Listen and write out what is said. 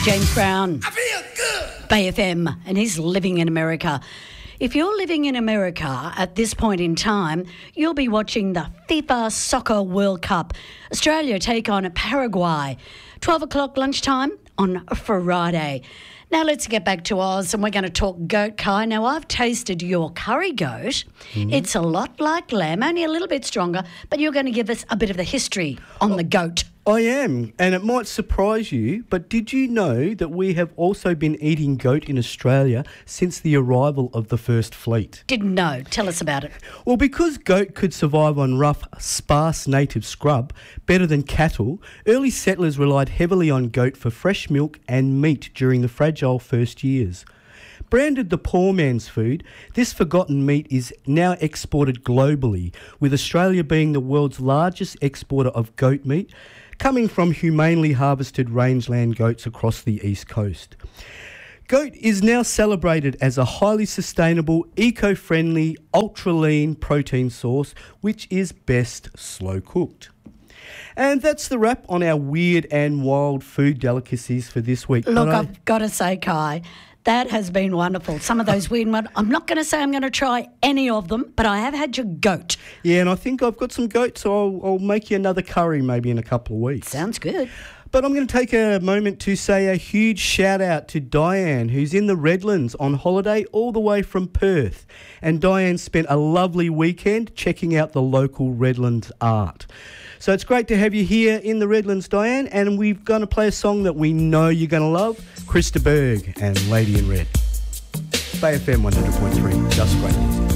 James Brown, I feel good. Bay FM, and he's living in America. If you're living in America at this point in time, you'll be watching the FIFA Soccer World Cup. Australia take on Paraguay. 12 o'clock lunchtime on Friday. Now let's get back to Oz, and we're going to talk goat, Kai. Now, I've tasted your curry goat. It's a lot like lamb, only a little bit stronger, but you're going to give us a bit of the history on the goat. I am, and it might surprise you, but did you know that we have also been eating goat in Australia since the arrival of the first fleet? Didn't know. Tell us about it. Well, because goat could survive on rough, sparse native scrub better than cattle, early settlers relied heavily on goat for fresh milk and meat during the fragile first years. Branded the poor man's food, this forgotten meat is now exported globally, with Australia being the world's largest exporter of goat meat, coming from humanely harvested rangeland goats across the east coast. Goat is now celebrated as a highly sustainable, eco-friendly, ultra-lean protein source, which is best slow-cooked. And that's the wrap on our weird and wild food delicacies for this week. Look, I've got to say, Kai, that has been wonderful. Some of those weird ones, I'm not going to say I'm going to try any of them, but I have had your goat. Yeah, and I think I've got some goat, so I'll make you another curry maybe in a couple of weeks. Sounds good. But I'm going to take a moment to say a huge shout out to Diane, who's in the Redlands on holiday all the way from Perth. And Diane spent a lovely weekend checking out the local Redlands art. So it's great to have you here in the Redlands, Diane, and we're going to play a song that we know you're going to love, Krista Berg and Lady in Red. Bay FM 100.3, just great music.